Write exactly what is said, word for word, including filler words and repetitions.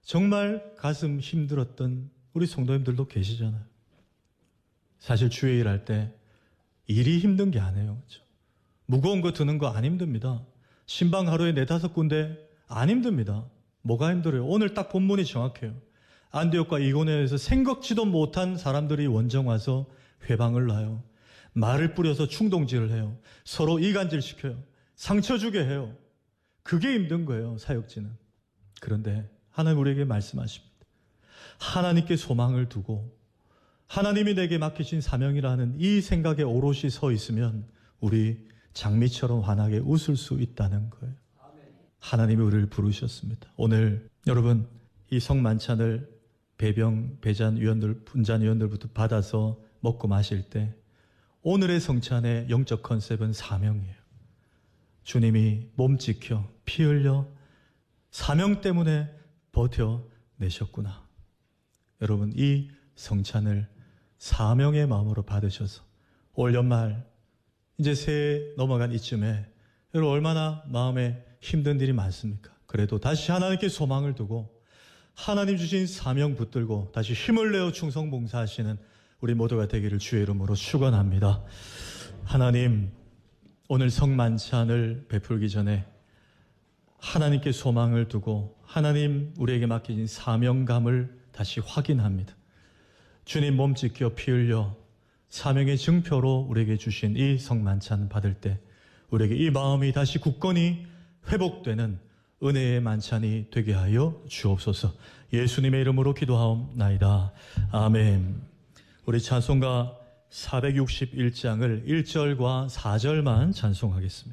정말 가슴 힘들었던 우리 성도님들도 계시잖아요. 사실 주의 일할 때 일이 힘든 게 아니에요. 그렇죠? 무거운 거 드는 거 안 힘듭니다. 신방 하루에 네다섯 군데 안 힘듭니다. 뭐가 힘들어요? 오늘 딱 본문이 정확해요. 안디옥과 이고니온에서 생각지도 못한 사람들이 원정 와서 회방을 놔요. 말을 뿌려서 충동질을 해요. 서로 이간질 시켜요. 상처 주게 해요. 그게 힘든 거예요, 사역지는. 그런데 하나님 우리에게 말씀하십니다. 하나님께 소망을 두고 하나님이 내게 맡기신 사명이라는 이 생각에 오롯이 서 있으면 우리 장미처럼 환하게 웃을 수 있다는 거예요. 하나님이 우리를 부르셨습니다. 오늘 여러분 이 성만찬을 배병, 배잔 위원들, 분잔 위원들부터 받아서 먹고 마실 때 오늘의 성찬의 영적 컨셉은 사명이에요. 주님이 몸 지켜 피 흘려 사명 때문에 버텨내셨구나. 여러분 이 성찬을 사명의 마음으로 받으셔서 올 연말 이제 새해 넘어간 이쯤에 여러분 얼마나 마음에 힘든 일이 많습니까? 그래도 다시 하나님께 소망을 두고 하나님 주신 사명 붙들고 다시 힘을 내어 충성 봉사하시는 우리 모두가 되기를 주의 이름으로 축원합니다. 하나님 오늘 성만찬을 베풀기 전에 하나님께 소망을 두고 하나님 우리에게 맡기신 사명감을 다시 확인합니다. 주님 몸 지켜 피 흘려 사명의 증표로 우리에게 주신 이 성만찬 받을 때 우리에게 이 마음이 다시 굳건히 회복되는 은혜의 만찬이 되게 하여 주옵소서. 예수님의 이름으로 기도하옵나이다. 아멘. 우리 찬송가 사백육십일 장을 일 절과 사 절만 찬송하겠습니다.